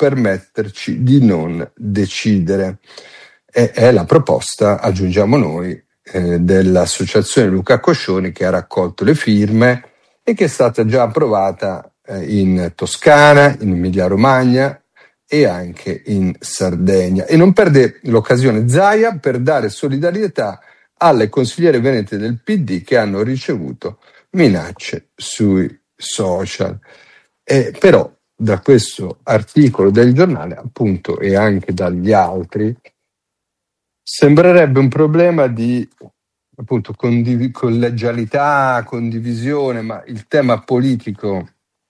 permetterci di non decidere. È la proposta, aggiungiamo noi, dell'associazione Luca Coscioni, che ha raccolto le firme e che è stata già approvata in Toscana, in Emilia-Romagna e anche in Sardegna. E non perde l'occasione Zaia per dare solidarietà alle consigliere venete del PD che hanno ricevuto minacce sui social. Però da questo articolo del giornale, appunto, e anche dagli altri, sembrerebbe un problema di appunto collegialità, condivisione, ma il tema politico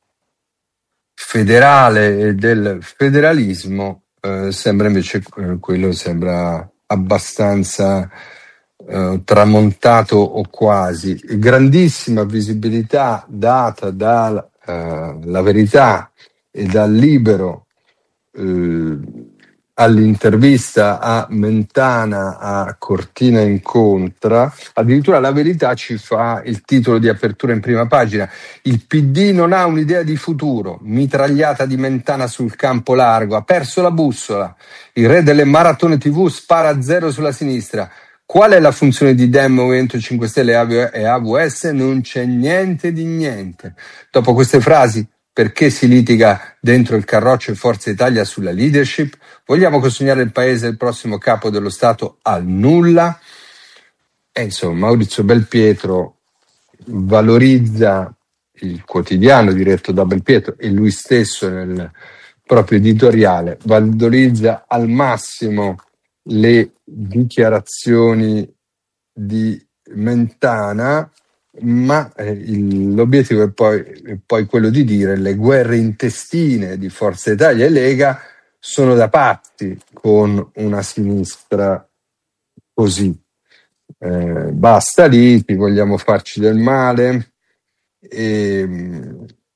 federale e del federalismo sembra invece quello sembra abbastanza tramontato o quasi. Grandissima visibilità data dalla Verità e dal Libero all'intervista a Mentana a Cortina Incontra. Addirittura La Verità ci fa il titolo di apertura in prima pagina: il PD non ha un'idea di futuro, mitragliata di Mentana sul campo largo, ha perso la bussola, il re delle maratone TV spara a zero sulla sinistra. Qual è la funzione di Dem, Movimento 5 Stelle e AVS? Non c'è niente di niente. Dopo queste frasi, perché si litiga dentro il carroccio Forza Italia sulla leadership? Vogliamo consegnare il paese al prossimo capo dello Stato al nulla? E insomma, Maurizio Belpietro valorizza il quotidiano diretto da Belpietro e lui stesso nel proprio editoriale valorizza al massimo le dichiarazioni di Mentana, ma l'obiettivo è poi quello di dire le guerre intestine di Forza Italia e Lega sono da patti con una sinistra così. Basta liti, vogliamo farci del male. E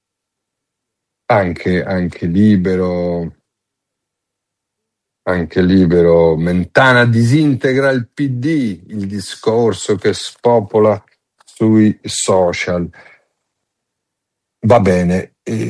anche libero, Mentana disintegra il PD, il discorso che spopola sui social. Va bene.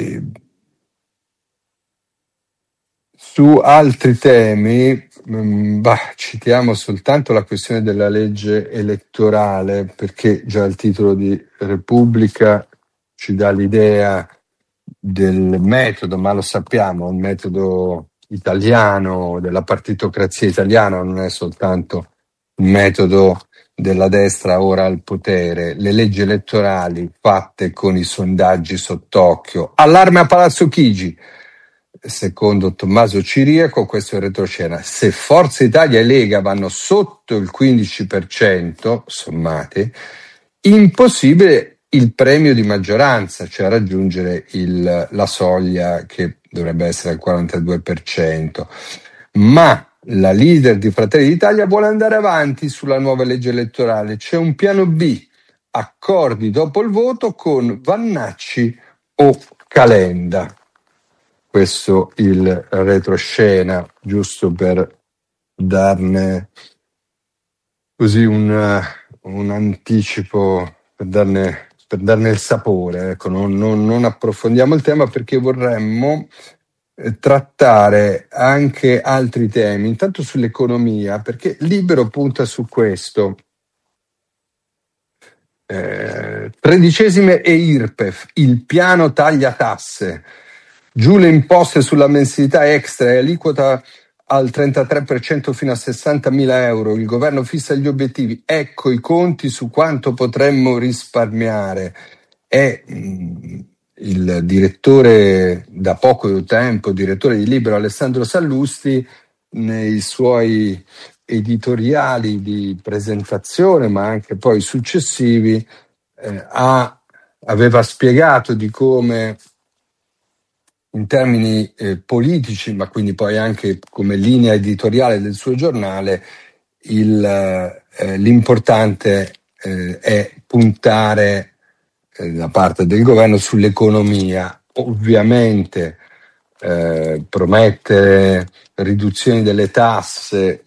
Su altri temi, citiamo soltanto la questione della legge elettorale, perché già il titolo di Repubblica ci dà l'idea del metodo, ma lo sappiamo, il metodo italiano, della partitocrazia italiana, non è soltanto il metodo della destra ora al potere. Le leggi elettorali fatte con i sondaggi sott'occhio. Allarme a Palazzo Chigi. Secondo Tommaso Ciriaco, questo è il retroscena. Se Forza Italia e Lega vanno sotto il 15% sommati, impossibile il premio di maggioranza, cioè raggiungere la soglia che dovrebbe essere al 42%. Ma la leader di Fratelli d'Italia vuole andare avanti sulla nuova legge elettorale. C'è un piano B, accordi dopo il voto con Vannacci o Calenda. Questo il retroscena, giusto per darne così un anticipo, per darne il sapore. Ecco, non approfondiamo il tema perché vorremmo trattare anche altri temi, intanto sull'economia, perché Libero punta su questo. Tredicesime e IRPEF, il piano taglia tasse. Giù le imposte sulla mensilità extra e aliquota al 33% fino a 60.000 euro. Il governo fissa gli obiettivi. Ecco i conti su quanto potremmo risparmiare. È il direttore, da poco tempo, direttore di Libero, Alessandro Sallusti, nei suoi editoriali di presentazione, ma anche poi successivi, aveva spiegato di come in termini politici, ma quindi poi anche come linea editoriale del suo giornale, l'importante è puntare da parte del governo sull'economia. Ovviamente promettere riduzioni delle tasse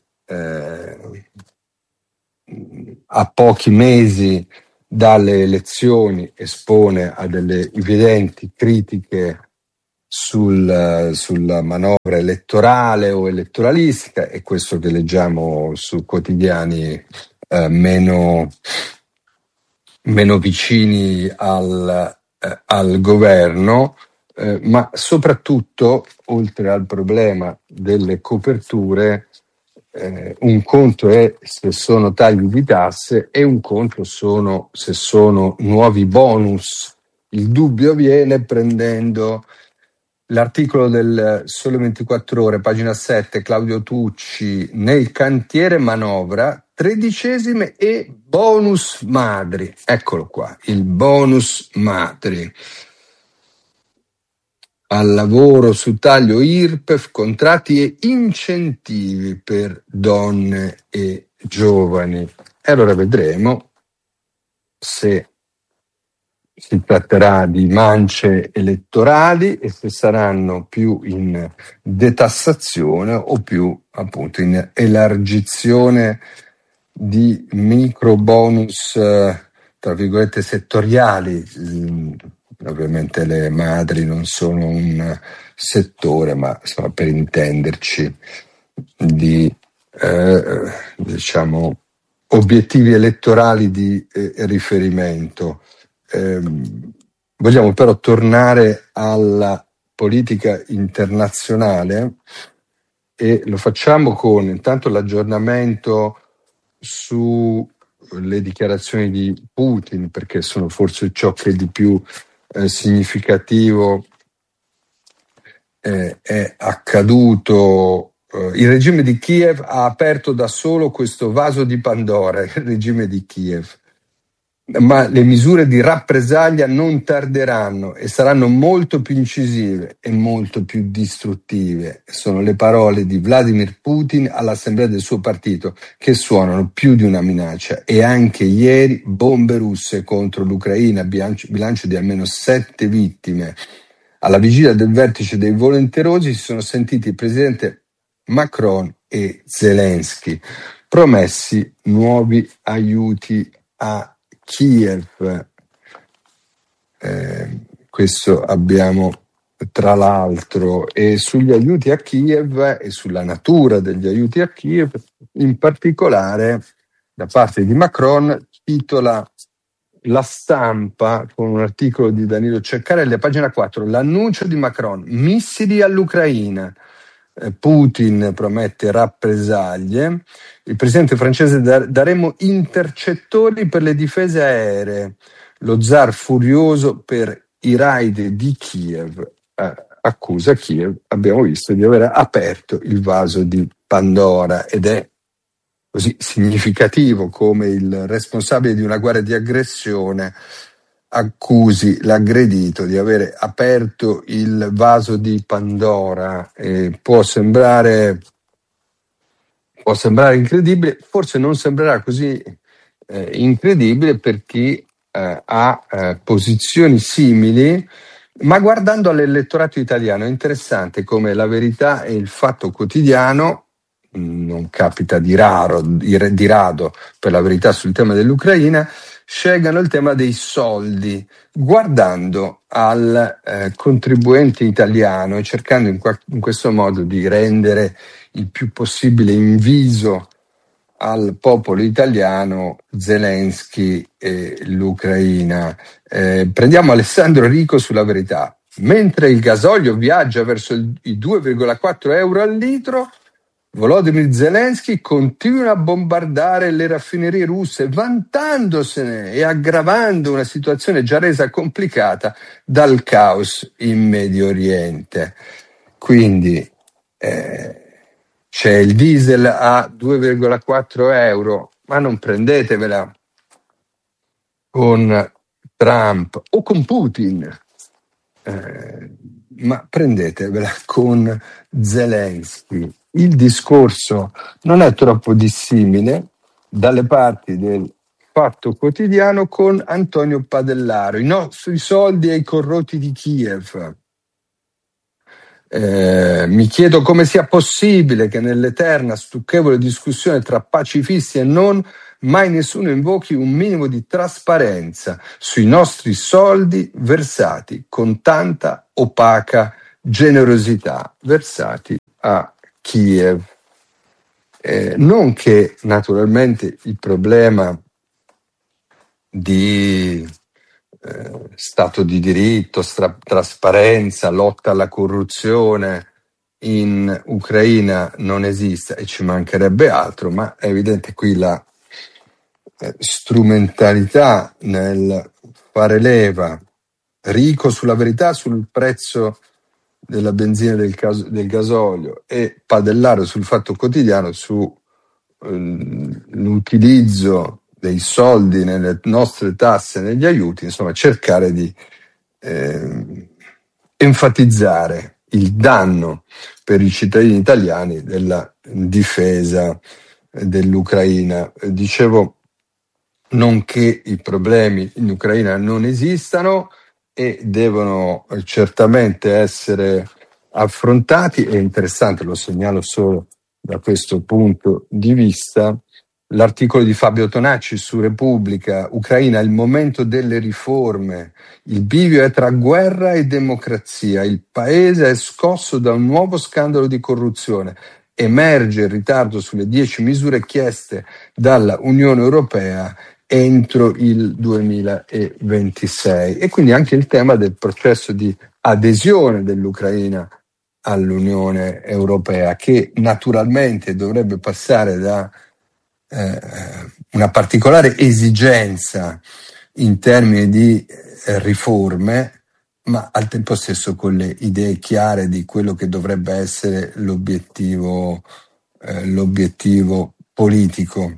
a pochi mesi dalle elezioni espone a delle evidenti critiche sulla manovra elettorale o elettoralistica, e questo che leggiamo su quotidiani meno vicini al governo, ma soprattutto, oltre al problema delle coperture, un conto è se sono tagli di tasse e un conto sono se sono nuovi bonus. Il dubbio viene prendendo l'articolo del Sole 24 Ore, pagina 7, Claudio Tucci, nel cantiere manovra, tredicesime e bonus madri. Eccolo qua, il bonus madri. Al lavoro su taglio IRPEF, contratti e incentivi per donne e giovani. E allora vedremo se si tratterà di mance elettorali e se saranno più in detassazione o più appunto in elargizione di micro bonus tra virgolette settoriali. Ovviamente le madri non sono un settore, ma insomma, per intenderci, di diciamo obiettivi elettorali di riferimento. Vogliamo però tornare alla politica internazionale e lo facciamo con intanto l'aggiornamento sulle dichiarazioni di Putin, perché sono forse ciò che di più significativo è accaduto. Il regime di Kiev ha aperto da solo questo vaso di Pandora, il regime di Kiev. Ma le misure di rappresaglia non tarderanno e saranno molto più incisive e molto più distruttive. Sono le parole di Vladimir Putin all'assemblea del suo partito, che suonano più di una minaccia. E anche ieri bombe russe contro l'Ucraina, bilancio di almeno 7 vittime. Alla vigilia del vertice dei volenterosi si sono sentiti il presidente Macron e Zelensky, promessi nuovi aiuti a Kiev. Questo abbiamo tra l'altro, e sugli aiuti a Kiev e sulla natura degli aiuti a Kiev, in particolare da parte di Macron, titola La Stampa con un articolo di Danilo Ceccarelli a pagina 4, l'annuncio di Macron, missili all'Ucraina. Putin promette rappresaglie. Il presidente francese daremo intercettori per le difese aeree. Lo zar furioso per i raid di Kiev. Accusa Kiev, abbiamo visto, di aver aperto il vaso di Pandora, ed è così significativo come il responsabile di una guerra di aggressione accusi l'aggredito di avere aperto il vaso di Pandora. Può sembrare incredibile, forse non sembrerà così incredibile per chi ha posizioni simili, ma guardando all'elettorato italiano è interessante come La Verità e il Fatto Quotidiano, non capita di rado per La Verità sul tema dell'Ucraina, scelgano il tema dei soldi, guardando al contribuente italiano e cercando in questo modo di rendere il più possibile inviso al popolo italiano Zelensky e l'Ucraina. Prendiamo Alessandro Rico sulla Verità. Mentre il gasolio viaggia verso i 2,4 euro al litro, Volodymyr Zelensky continua a bombardare le raffinerie russe, vantandosene e aggravando una situazione già resa complicata dal caos in Medio Oriente. Quindi c'è il diesel a 2,4 euro, ma non prendetevela con Trump o con Putin, ma prendetevela con Zelensky. Il discorso non è troppo dissimile dalle parti del Fatto Quotidiano con Antonio Padellaro, i nostri soldi ai corrotti di Kiev. Mi chiedo come sia possibile che nell'eterna stucchevole discussione tra pacifisti e non, mai nessuno invochi un minimo di trasparenza sui nostri soldi versati con tanta opaca generosità versati a Kiev. Non che naturalmente il problema di Stato di diritto, trasparenza, lotta alla corruzione in Ucraina non esista, e ci mancherebbe altro, ma è evidente qui la strumentalità nel fare leva Rico sulla verità sul prezzo della benzina e del gasolio e padellare sul Fatto Quotidiano sull'utilizzo dei soldi nelle nostre tasse, negli aiuti, insomma cercare di enfatizzare il danno per i cittadini italiani della difesa dell'Ucraina. Dicevo non che i problemi in Ucraina non esistano e devono certamente essere affrontati. È interessante, lo segnalo solo da questo punto di vista, l'articolo di Fabio Tonacci su Repubblica: Ucraina, il momento delle riforme, il bivio è tra guerra e democrazia, il paese è scosso da un nuovo scandalo di corruzione, emerge il ritardo sulle 10 misure chieste dalla Unione Europea entro il 2026, e quindi anche il tema del processo di adesione dell'Ucraina all'Unione Europea, che naturalmente dovrebbe passare da una particolare esigenza in termini di riforme, ma al tempo stesso con le idee chiare di quello che dovrebbe essere l'obiettivo politico.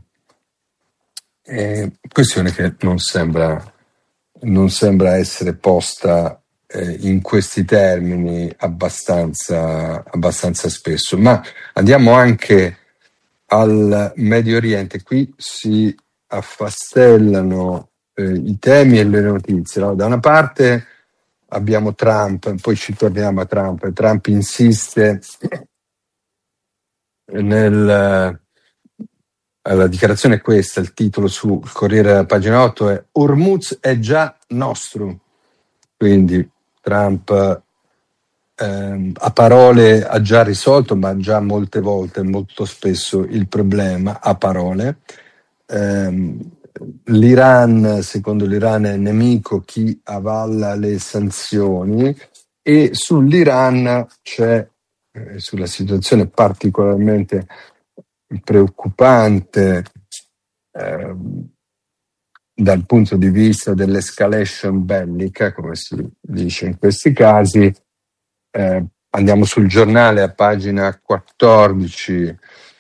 Questione che non sembra essere posta in questi termini abbastanza spesso. Ma andiamo anche al Medio Oriente. Qui si affastellano i temi e le notizie, no? Da una parte abbiamo Trump, poi ci torniamo a Trump. Trump insiste la dichiarazione è questa, il titolo sul Corriere, pagina 8, è Hormuz è già nostro. Quindi Trump a parole ha già risolto, ma già molte volte, molto spesso, il problema a parole. L'Iran, secondo l'Iran, è nemico chi avalla le sanzioni, e sull'Iran c'è, sulla situazione particolarmente preoccupante dal punto di vista dell'escalation bellica, come si dice in questi casi. Andiamo sul Giornale a pagina 14,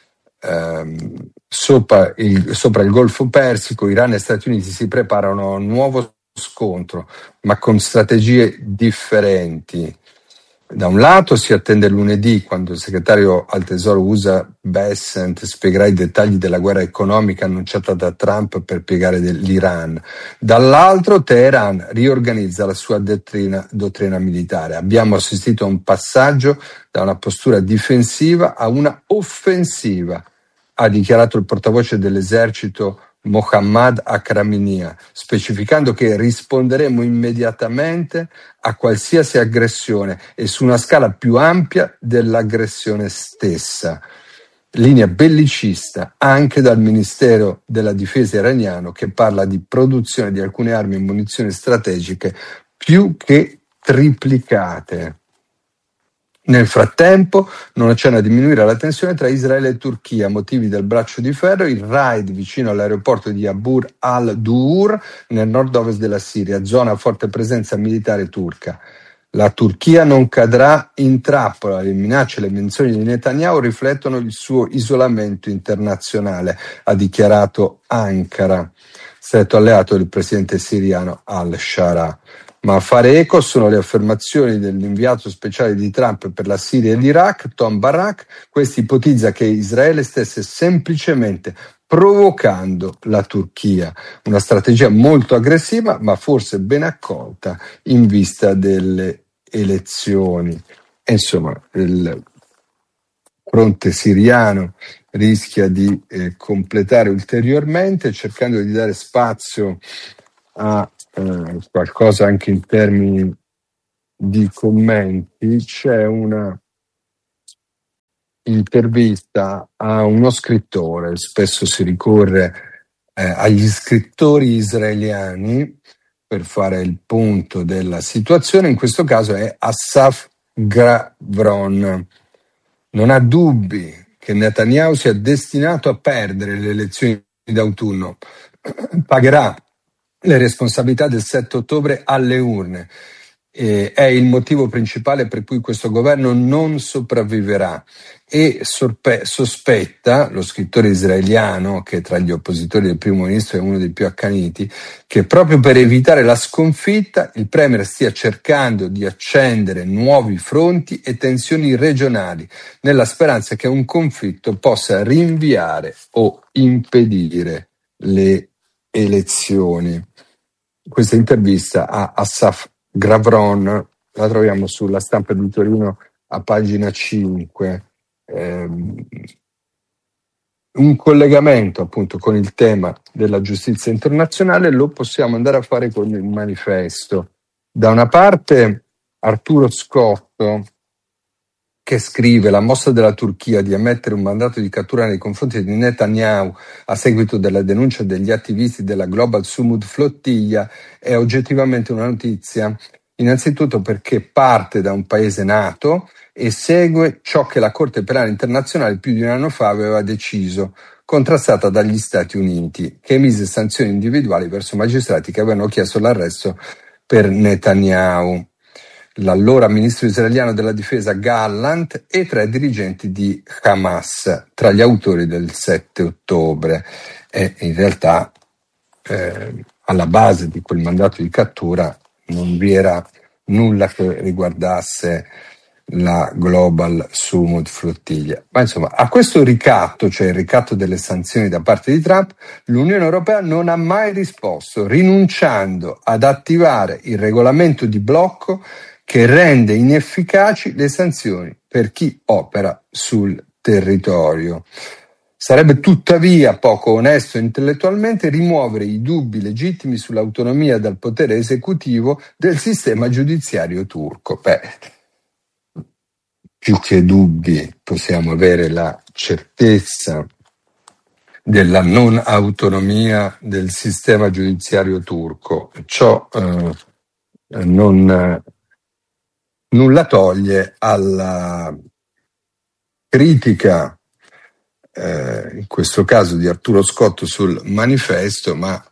sopra il Golfo Persico, Iran e Stati Uniti si preparano a un nuovo scontro, ma con strategie differenti. Da un lato si attende lunedì, quando il segretario al Tesoro USA Bessent spiegherà i dettagli della guerra economica annunciata da Trump per piegare l'Iran. Dall'altro Teheran riorganizza la sua dottrina militare. Abbiamo assistito a un passaggio da una postura difensiva a una offensiva, ha dichiarato il portavoce dell'esercito Mohammad Akraminia, specificando che risponderemo immediatamente a qualsiasi aggressione e su una scala più ampia dell'aggressione stessa. Linea bellicista anche dal Ministero della Difesa iraniano, che parla di produzione di alcune armi e munizioni strategiche più che triplicate. Nel frattempo non accenna a diminuire la tensione tra Israele e Turchia, motivi del braccio di ferro, il raid vicino all'aeroporto di Abur al-Dur nel nord-ovest della Siria, zona a forte presenza militare turca. La Turchia non cadrà in trappola, le minacce e le menzioni di Netanyahu riflettono il suo isolamento internazionale, ha dichiarato Ankara, stretto alleato del presidente siriano al-Shara. Ma a fare eco sono le affermazioni dell'inviato speciale di Trump per la Siria e l'Iraq, Tom Barak. Questi ipotizza che Israele stesse semplicemente provocando la Turchia, una strategia molto aggressiva ma forse ben accolta in vista delle elezioni. E insomma, il fronte siriano rischia di completare ulteriormente, cercando di dare spazio a qualcosa anche in termini di commenti c'è una intervista a uno scrittore. Spesso si ricorre agli scrittori israeliani per fare il punto della situazione. In questo caso è Assaf Gravron. Non ha dubbi che Netanyahu sia destinato a perdere le elezioni d'autunno. Pagherà le responsabilità del 7 ottobre alle urne. È il motivo principale per cui questo governo non sopravviverà, e sospetta lo scrittore israeliano, che tra gli oppositori del primo ministro è uno dei più accaniti, che proprio per evitare la sconfitta il premier stia cercando di accendere nuovi fronti e tensioni regionali, nella speranza che un conflitto possa rinviare o impedire le elezioni. Questa intervista a Assaf Gravron la troviamo sulla Stampa di Torino a pagina 5. Un collegamento appunto con il tema della giustizia internazionale lo possiamo andare a fare con il manifesto. Da una parte Arturo Scotto, che scrive: la mossa della Turchia di emettere un mandato di cattura nei confronti di Netanyahu a seguito della denuncia degli attivisti della Global Sumud Flottiglia è oggettivamente una notizia, innanzitutto perché parte da un paese NATO e segue ciò che la Corte Penale Internazionale più di un anno fa aveva deciso, contrastata dagli Stati Uniti, che emise sanzioni individuali verso magistrati che avevano chiesto l'arresto per Netanyahu, l'allora ministro israeliano della difesa Gallant e 3 dirigenti di Hamas, tra gli autori del 7 ottobre. E in realtà alla base di quel mandato di cattura non vi era nulla che riguardasse la Global Sumud Flottiglia. Ma insomma, a questo ricatto, cioè il ricatto delle sanzioni da parte di Trump, l'Unione Europea non ha mai risposto, rinunciando ad attivare il regolamento di blocco che rende inefficaci le sanzioni per chi opera sul territorio. Sarebbe tuttavia poco onesto intellettualmente rimuovere i dubbi legittimi sull'autonomia dal potere esecutivo del sistema giudiziario turco. Più che dubbi possiamo avere la certezza della non autonomia del sistema giudiziario turco. Ciò nulla toglie alla critica, in questo caso di Arturo Scotto sul manifesto, ma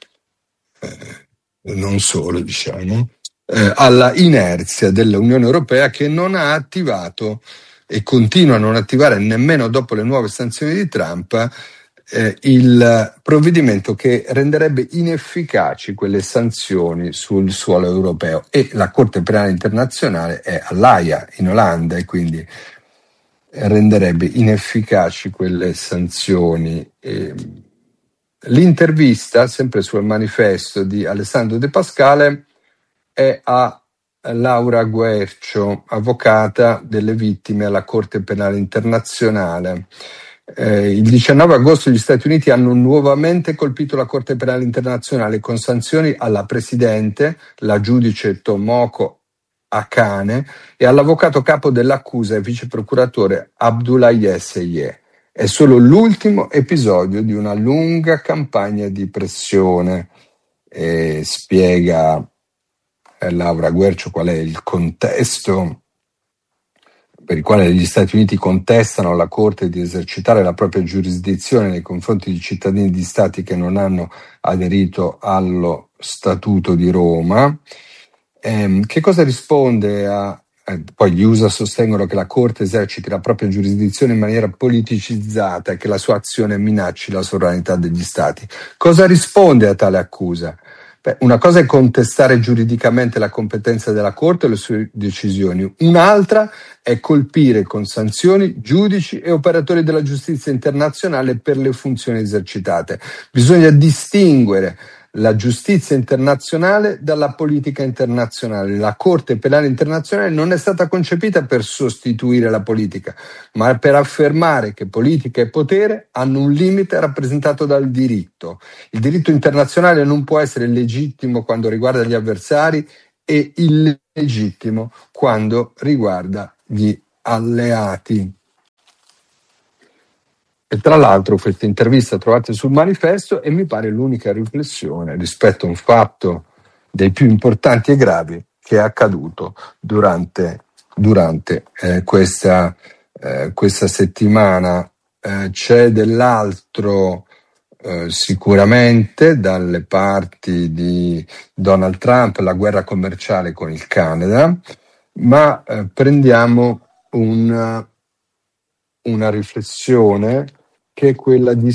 non solo, diciamo, alla inerzia dell'Unione Europea, che non ha attivato e continua a non attivare nemmeno dopo le nuove sanzioni di Trump il provvedimento che renderebbe inefficaci quelle sanzioni sul suolo europeo, e la Corte Penale Internazionale è all'Aia in Olanda e quindi renderebbe inefficaci quelle sanzioni. L'intervista, sempre sul manifesto di Alessandro De Pascale, è a Laura Guercio, avvocata delle vittime alla Corte Penale Internazionale. Il 19 agosto gli Stati Uniti hanno nuovamente colpito la Corte Penale Internazionale con sanzioni alla Presidente, la giudice Tomoko Akane, e all'avvocato capo dell'accusa e vice procuratore Abdoulaye Seyeh. È solo l'ultimo episodio di una lunga campagna di pressione. Spiega Laura Guercio qual è il contesto per il quale gli Stati Uniti contestano alla Corte di esercitare la propria giurisdizione nei confronti di cittadini di Stati che non hanno aderito allo Statuto di Roma. Che cosa risponde a... Poi gli USA sostengono che la Corte eserciti la propria giurisdizione in maniera politicizzata e che la sua azione minacci la sovranità degli Stati. Cosa risponde a tale accusa? Una cosa è contestare giuridicamente la competenza della Corte e le sue decisioni, un'altra è colpire con sanzioni giudici e operatori della giustizia internazionale per le funzioni esercitate. Bisogna distinguere la giustizia internazionale dalla politica internazionale. La Corte Penale Internazionale non è stata concepita per sostituire la politica, ma per affermare che politica e potere hanno un limite rappresentato dal diritto. Il diritto internazionale non può essere legittimo quando riguarda gli avversari e illegittimo quando riguarda gli alleati. E tra l'altro questa intervista trovate sul manifesto e mi pare l'unica riflessione rispetto a un fatto dei più importanti e gravi che è accaduto durante questa settimana. C'è dell'altro sicuramente dalle parti di Donald Trump, la guerra commerciale con il Canada, ma prendiamo una riflessione che è quella di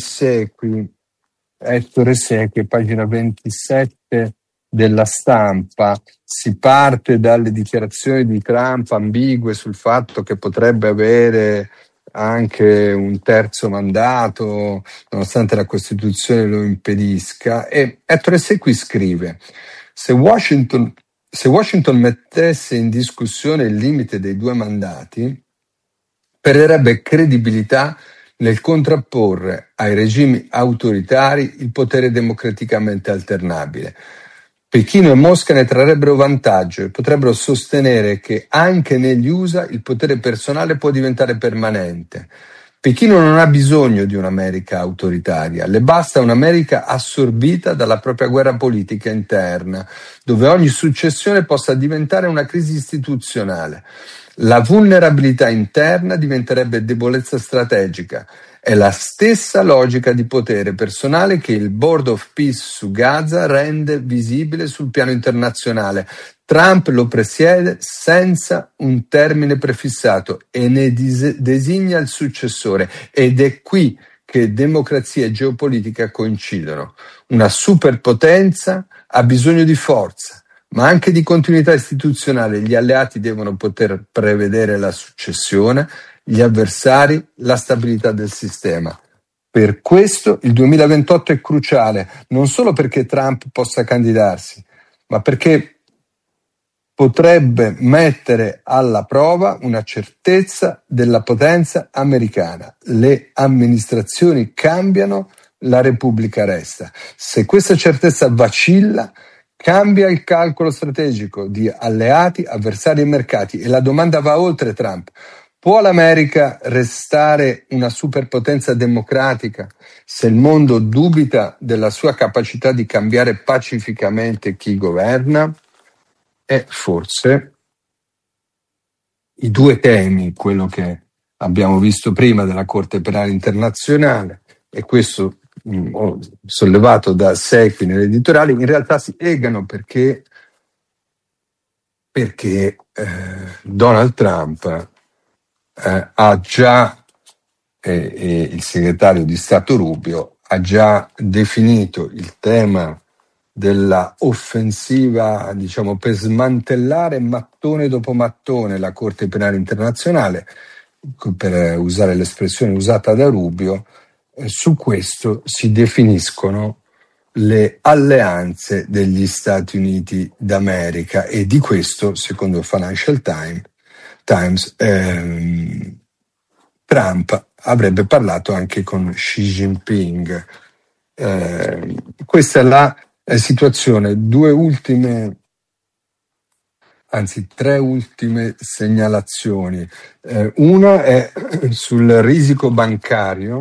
Ettore Secchi, pagina 27 della Stampa. Si parte dalle dichiarazioni di Trump ambigue sul fatto che potrebbe avere anche un terzo mandato, nonostante la Costituzione lo impedisca, e Ettore Secchi scrive: se Washington mettesse in discussione il limite dei 2 mandati, perderebbe credibilità nel contrapporre ai regimi autoritari il potere democraticamente alternabile. Pechino e Mosca ne trarrebbero vantaggio e potrebbero sostenere che anche negli USA il potere personale può diventare permanente. Pechino non ha bisogno di un'America autoritaria, le basta un'America assorbita dalla propria guerra politica interna, dove ogni successione possa diventare una crisi istituzionale. La vulnerabilità interna diventerebbe debolezza strategica. È la stessa logica di potere personale che il Board of Peace su Gaza rende visibile sul piano internazionale. Trump lo presiede senza un termine prefissato e ne designa il successore, ed è qui che democrazia e geopolitica coincidono. Una superpotenza ha bisogno di forza, ma anche di continuità istituzionale. Gli alleati devono poter prevedere la successione, gli avversari la stabilità del sistema. Per questo il 2028 è cruciale, non solo perché Trump possa candidarsi, ma perché potrebbe mettere alla prova una certezza della potenza americana. Le amministrazioni cambiano, la Repubblica resta. Se questa certezza vacilla, cambia il calcolo strategico di alleati, avversari e mercati, e la domanda va oltre Trump. Può l'America restare una superpotenza democratica se il mondo dubita della sua capacità di cambiare pacificamente chi governa? E forse i 2 temi, quello che abbiamo visto prima della Corte Penale Internazionale e questo sollevato da Secchi nell'editoriale, in realtà si legano perché Donald Trump ha già, e il segretario di Stato Rubio, ha già definito il tema della offensiva, diciamo, per smantellare mattone dopo mattone la Corte Penale Internazionale, per usare l'espressione usata da Rubio. Su questo si definiscono le alleanze degli Stati Uniti d'America, e di questo, secondo il Financial Times, Trump avrebbe parlato anche con Xi Jinping. Questa è la situazione. 3 ultime segnalazioni. Una è sul risico bancario,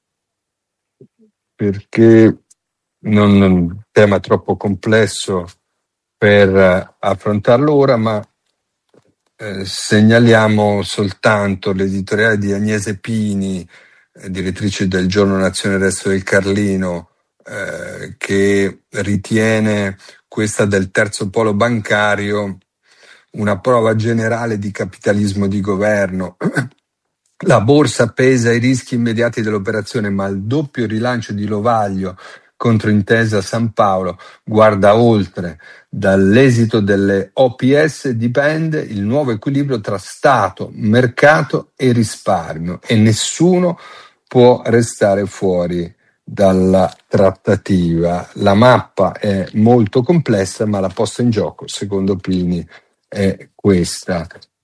perché non è un tema troppo complesso per affrontarlo ora, ma segnaliamo soltanto l'editoriale di Agnese Pini, direttrice del giorno Nazione Resto del Carlino, che ritiene questa del terzo polo bancario una prova generale di capitalismo di governo. La borsa pesa i rischi immediati dell'operazione, ma il doppio rilancio di Lovaglio contro Intesa San Paolo guarda oltre. Dall'esito delle OPS dipende il nuovo equilibrio tra Stato, mercato e risparmio, e nessuno può restare fuori dalla trattativa. La mappa è molto complessa, ma la posta in gioco, secondo Pini, è questa.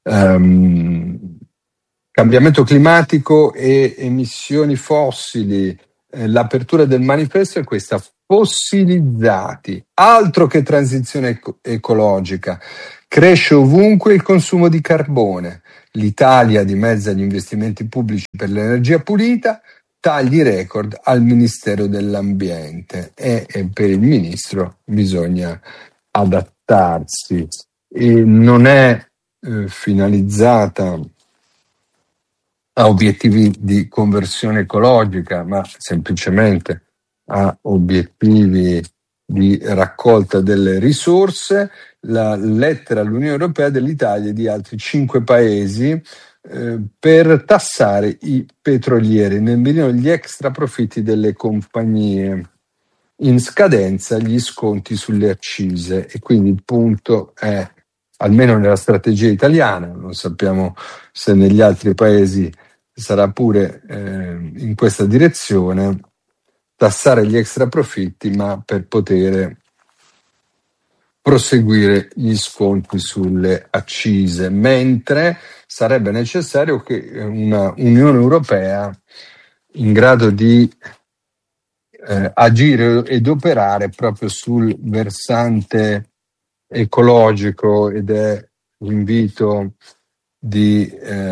Cambiamento climatico e emissioni fossili. L'apertura del manifesto è questa: fossilizzati. Altro che transizione ecologica. Cresce ovunque il consumo di carbone. L'Italia dimezza gli investimenti pubblici per l'energia pulita, tagli record al Ministero dell'Ambiente e per il ministro bisogna adattarsi. E non è finalizzata a obiettivi di conversione ecologica, ma semplicemente a obiettivi di raccolta delle risorse. La lettera all'Unione Europea dell'Italia e di altri 5 paesi per tassare i petrolieri, nemmeno gli extra profitti delle compagnie, in scadenza gli sconti sulle accise. E quindi il punto è, almeno nella strategia italiana, non sappiamo se negli altri paesi sarà pure in questa direzione, tassare gli extra profitti, ma per poter proseguire gli sconti sulle accise, mentre sarebbe necessario che una Unione Europea in grado di agire ed operare proprio sul versante ecologico, ed è l'invito di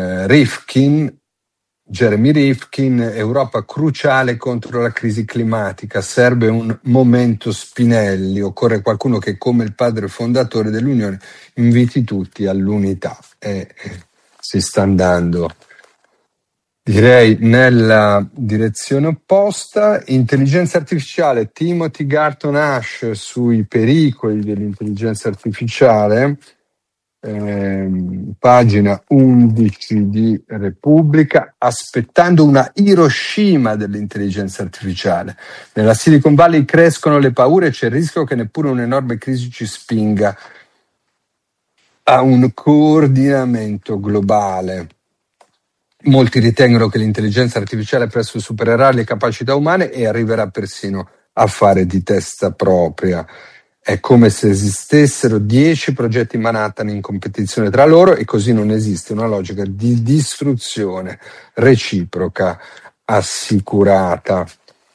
Jeremy Rifkin, Europa cruciale contro la crisi climatica, serve un momento Spinelli, occorre qualcuno che, come il padre fondatore dell'Unione, inviti tutti all'unità. Si sta andando, direi, nella direzione opposta. Intelligenza artificiale, Timothy Garton Ash sui pericoli dell'intelligenza artificiale, pagina 11 di Repubblica. Aspettando una Hiroshima dell'intelligenza artificiale. Nella Silicon Valley crescono le paure e c'è il rischio che neppure un'enorme crisi ci spinga a un coordinamento globale. Molti ritengono che l'intelligenza artificiale presto supererà le capacità umane e arriverà persino a fare di testa propria. È come se esistessero 10 progetti Manhattan in competizione tra loro, e così non esiste una logica di distruzione reciproca assicurata.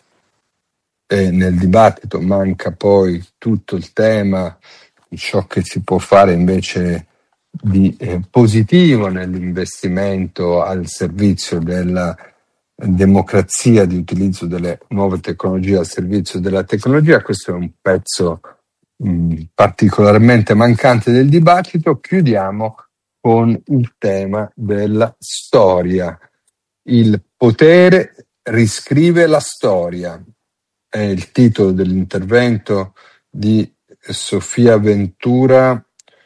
E nel dibattito manca poi tutto il tema di ciò che si può fare invece di positivo nell'investimento al servizio della democrazia, di utilizzo delle nuove tecnologie al servizio della tecnologia. Questo è un pezzo particolarmente mancante del dibattito. Chiudiamo con il tema della storia. Il potere riscrive la storia. È il titolo dell'intervento di Sofia Ventura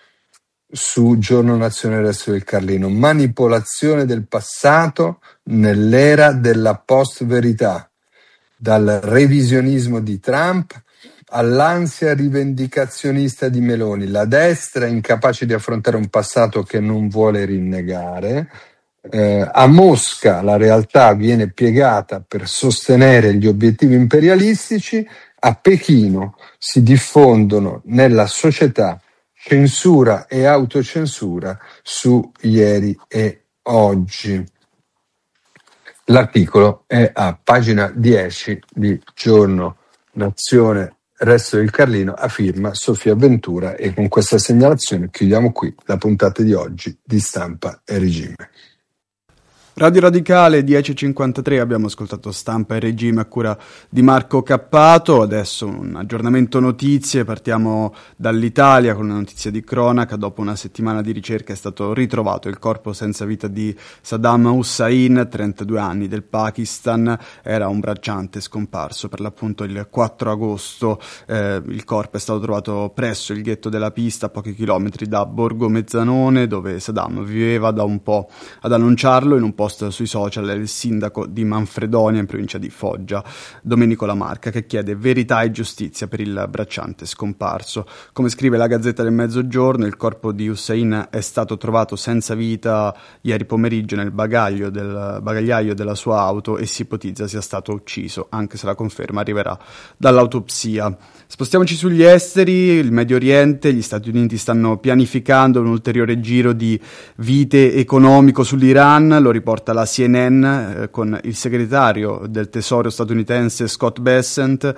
su Giorno Nazionale Resto del Carlino. Manipolazione del passato nell'era della post-verità, dal revisionismo di Trump all'ansia rivendicazionista di Meloni. La destra è incapace di affrontare un passato che non vuole rinnegare. A Mosca la realtà viene piegata per sostenere gli obiettivi imperialistici. A Pechino si diffondono nella società censura e autocensura su ieri e oggi. L'articolo è a pagina 10 di Giorno Nazione Resto del Carlino, a firma Sofia Ventura, e con questa segnalazione chiudiamo qui la puntata di oggi di Stampa e Regime. Radio Radicale 10.53, abbiamo ascoltato Stampa e Regime a cura di Marco Cappato. Adesso un aggiornamento notizie, partiamo dall'Italia con una notizia di cronaca. Dopo una settimana di ricerca è stato ritrovato il corpo senza vita di Saddam Hussein, 32 anni, del Pakistan. Era un bracciante scomparso per l'appunto il 4 agosto. Il corpo è stato trovato presso il ghetto della Pista, a pochi chilometri da Borgo Mezzanone, dove Saddam viveva da un po'. Ad annunciarlo in un post sui social è il sindaco di Manfredonia, in provincia di Foggia, Domenico Lamarca, che chiede verità e giustizia per il bracciante scomparso. Come scrive la Gazzetta del Mezzogiorno, il corpo di Hussein è stato trovato senza vita ieri pomeriggio nel bagagliaio della sua auto e si ipotizza sia stato ucciso, anche se la conferma arriverà dall'autopsia. Spostiamoci sugli esteri, il Medio Oriente. Gli Stati Uniti stanno pianificando un ulteriore giro di vite economico sull'Iran, lo riporta la CNN con il segretario del Tesoro statunitense Scott Bessent.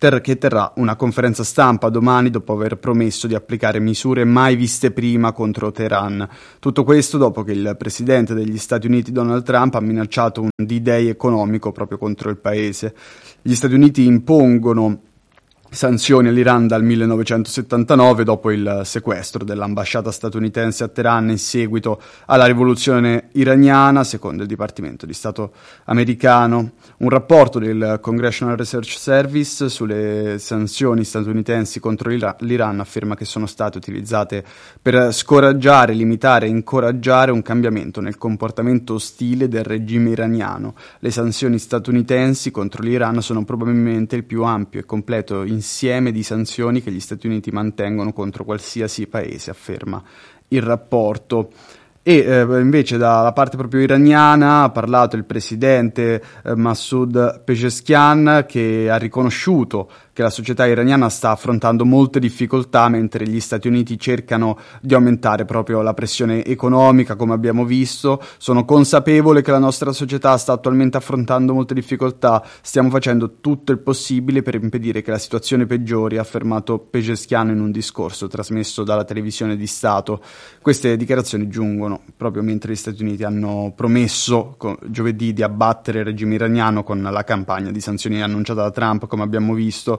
che terrà una conferenza stampa domani dopo aver promesso di applicare misure mai viste prima contro Teheran. Tutto questo dopo che il presidente degli Stati Uniti Donald Trump ha minacciato un D-Day economico proprio contro il paese. Gli Stati Uniti impongono sanzioni all'Iran dal 1979 dopo il sequestro dell'ambasciata statunitense a Teheran in seguito alla rivoluzione iraniana, secondo il Dipartimento di Stato americano. Un rapporto del Congressional Research Service sulle sanzioni statunitensi contro l'Iran afferma che sono state utilizzate per scoraggiare, limitare e incoraggiare un cambiamento nel comportamento ostile del regime iraniano. Le sanzioni statunitensi contro l'Iran sono probabilmente il più ampio e completo insieme di sanzioni che gli Stati Uniti mantengono contro qualsiasi paese, afferma il rapporto. E invece dalla parte proprio iraniana ha parlato il presidente Masoud Pezeshkian, che ha riconosciuto che la società iraniana sta affrontando molte difficoltà mentre gli Stati Uniti cercano di aumentare proprio la pressione economica, come abbiamo visto. Sono consapevole che la nostra società sta attualmente affrontando molte difficoltà, stiamo facendo tutto il possibile per impedire che la situazione peggiori, ha affermato Pezeshkian in un discorso trasmesso dalla televisione di Stato. Queste dichiarazioni giungono proprio mentre gli Stati Uniti hanno promesso giovedì di abbattere il regime iraniano con la campagna di sanzioni annunciata da Trump, come abbiamo visto.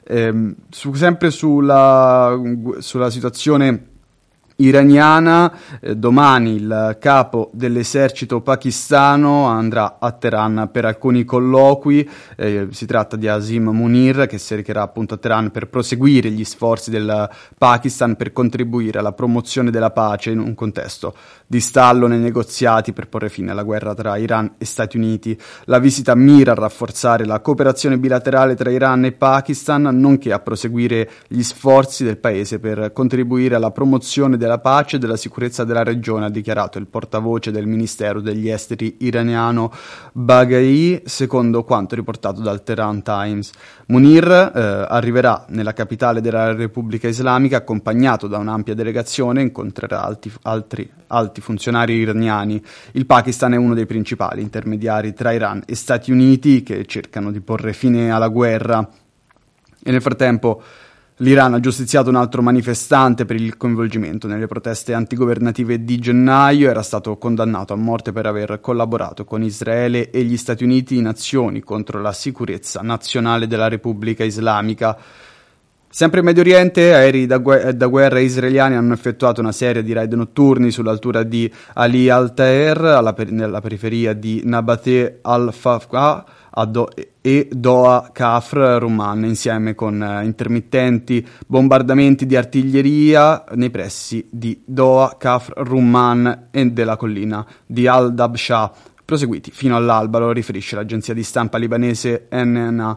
Sempre sulla situazione iraniana, domani il capo dell'esercito pakistano andrà a Teheran per alcuni colloqui. Si tratta di Asim Munir, che si recherà appunto a Teheran per proseguire gli sforzi del Pakistan per contribuire alla promozione della pace in un contesto di stallo nei negoziati per porre fine alla guerra tra Iran e Stati Uniti. La visita mira a rafforzare la cooperazione bilaterale tra Iran e Pakistan, nonché a proseguire gli sforzi del paese per contribuire alla promozione della pace e della sicurezza della regione, ha dichiarato il portavoce del Ministero degli Esteri iraniano Baghai, secondo quanto riportato dal Tehran Times. Munir arriverà nella capitale della Repubblica Islamica accompagnato da un'ampia delegazione e incontrerà altri alti funzionari iraniani. Il Pakistan è uno dei principali intermediari tra Iran e Stati Uniti che cercano di porre fine alla guerra. E nel frattempo l'Iran ha giustiziato un altro manifestante per il coinvolgimento nelle proteste antigovernative di gennaio. Era stato condannato a morte per aver collaborato con Israele e gli Stati Uniti in azioni contro la sicurezza nazionale della Repubblica Islamica. Sempre in Medio Oriente, aerei da guerra israeliani hanno effettuato una serie di raid notturni sull'altura di Ali al-Taher, nella periferia di Nabateh al-Fafqa e Doha Kafr Rumman, insieme con intermittenti bombardamenti di artiglieria nei pressi di Doha Kafr Rumman e della collina di al-Dabsha, proseguiti fino all'alba, lo riferisce l'agenzia di stampa libanese NNA.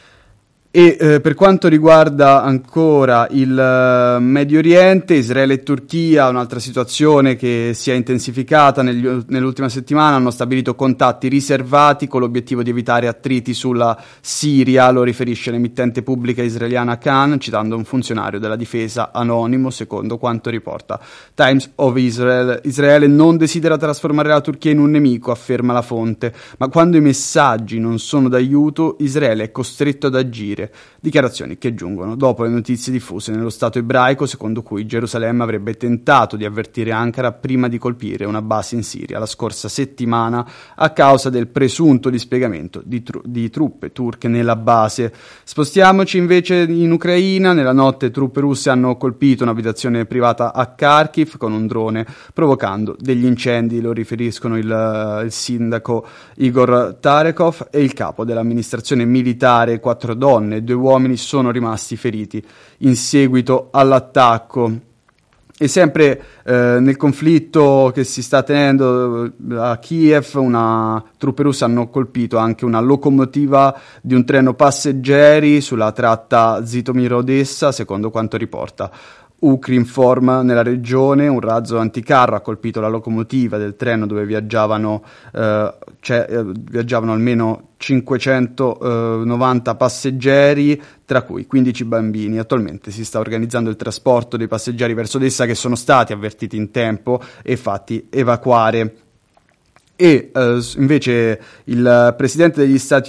E per quanto riguarda ancora il Medio Oriente, Israele e Turchia, un'altra situazione che si è intensificata nell'ultima settimana, hanno stabilito contatti riservati con l'obiettivo di evitare attriti sulla Siria, lo riferisce l'emittente pubblica israeliana Kan, citando un funzionario della difesa anonimo, secondo quanto riporta Times of Israel. Israele non desidera trasformare la Turchia in un nemico, afferma la fonte, ma quando i messaggi non sono d'aiuto, Israele è costretto ad agire. Dichiarazioni che giungono dopo le notizie diffuse nello Stato ebraico, secondo cui Gerusalemme avrebbe tentato di avvertire Ankara prima di colpire una base in Siria la scorsa settimana a causa del presunto dispiegamento di truppe turche nella base. Spostiamoci invece in Ucraina. Nella notte truppe russe hanno colpito un'abitazione privata a Kharkiv con un drone, provocando degli incendi, lo riferiscono il sindaco Igor Tarekov e il capo dell'amministrazione militare. 4 donne e 2 uomini sono rimasti feriti in seguito all'attacco. E sempre nel conflitto che si sta tenendo a Kiev, truppe russe hanno colpito anche una locomotiva di un treno passeggeri sulla tratta Zitomir-Odessa, secondo quanto riporta Ukrinform nella regione. Un razzo anticarro ha colpito la locomotiva del treno dove viaggiavano almeno 590 passeggeri, tra cui 15 bambini. Attualmente si sta organizzando il trasporto dei passeggeri verso Odessa, che sono stati avvertiti in tempo e fatti evacuare. E invece il presidente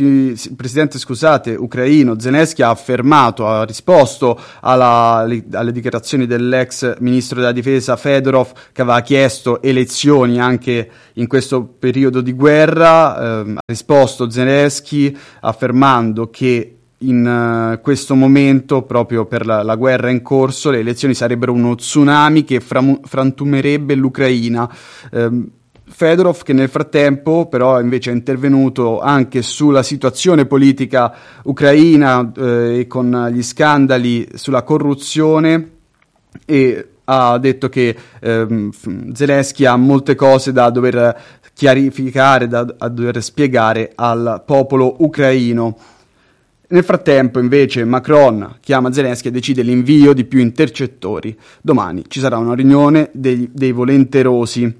ucraino Zelensky ha risposto alle dichiarazioni dell'ex ministro della difesa Fedorov, che aveva chiesto elezioni anche in questo periodo di guerra. Ha risposto Zelensky affermando che in questo momento, proprio per la guerra in corso, le elezioni sarebbero uno tsunami che frantumerebbe l'Ucraina. Fedorov, che nel frattempo però invece è intervenuto anche sulla situazione politica ucraina e con gli scandali sulla corruzione, e ha detto che Zelensky ha molte cose da dover chiarificare, da dover spiegare al popolo ucraino. Nel frattempo, invece, Macron chiama Zelensky e decide l'invio di più intercettori. Domani ci sarà una riunione dei volenterosi.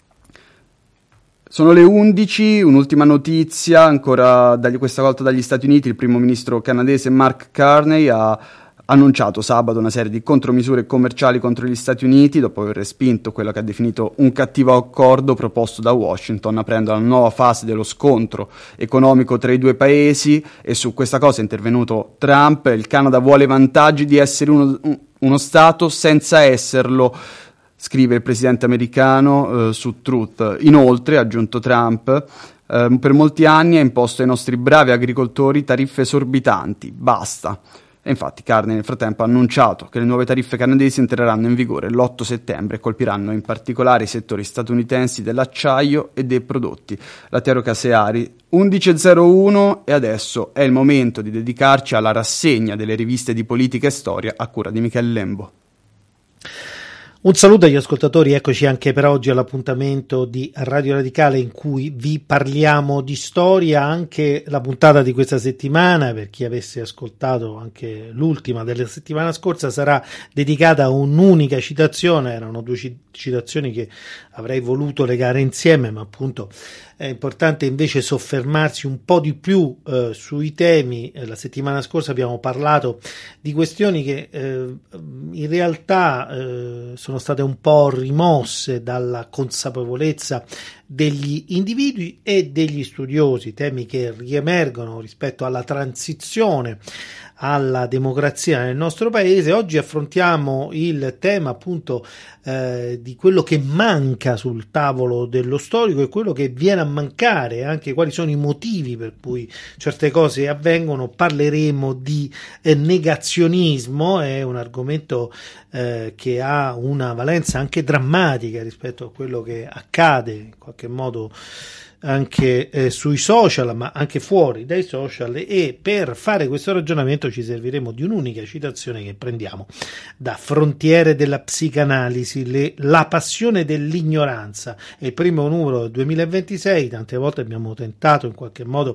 Sono le 11, un'ultima notizia, ancora questa volta dagli Stati Uniti. Il primo ministro canadese Mark Carney ha annunciato sabato una serie di contromisure commerciali contro gli Stati Uniti dopo aver respinto quello che ha definito un cattivo accordo proposto da Washington, aprendo la nuova fase dello scontro economico tra i due paesi. E su questa cosa è intervenuto Trump. Il Canada vuole vantaggi di essere uno Stato senza esserlo, scrive il presidente americano su Truth. Inoltre, ha aggiunto Trump, per molti anni ha imposto ai nostri bravi agricoltori tariffe esorbitanti, basta. E infatti Carney nel frattempo ha annunciato che le nuove tariffe canadesi entreranno in vigore l'8 settembre e colpiranno in particolare i settori statunitensi dell'acciaio e dei prodotti lattiero-caseari. 11.01 e adesso è il momento di dedicarci alla rassegna delle riviste di politica e storia a cura di Michele Lembo. Un saluto agli ascoltatori, eccoci anche per oggi all'appuntamento di Radio Radicale in cui vi parliamo di storia. Anche la puntata di questa settimana, per chi avesse ascoltato anche l'ultima della settimana scorsa, sarà dedicata a un'unica citazione. Erano due citazioni che avrei voluto legare insieme, ma appunto è importante invece soffermarsi un po' di più sui temi. La settimana scorsa abbiamo parlato di questioni che in realtà sono state un po' rimosse dalla consapevolezza degli individui e degli studiosi, temi che riemergono rispetto alla transizione alla democrazia nel nostro paese. Oggi affrontiamo il tema appunto di quello che manca sul tavolo dello storico e quello che viene a mancare, anche quali sono i motivi per cui certe cose avvengono. Parleremo di negazionismo, è un argomento che ha una valenza anche drammatica rispetto a quello che accade in qualche modo anche sui social, ma anche fuori dai social. E per fare questo ragionamento ci serviremo di un'unica citazione che prendiamo da Frontiere della psicanalisi, la passione dell'ignoranza. È il primo numero del 2026. Tante volte abbiamo tentato in qualche modo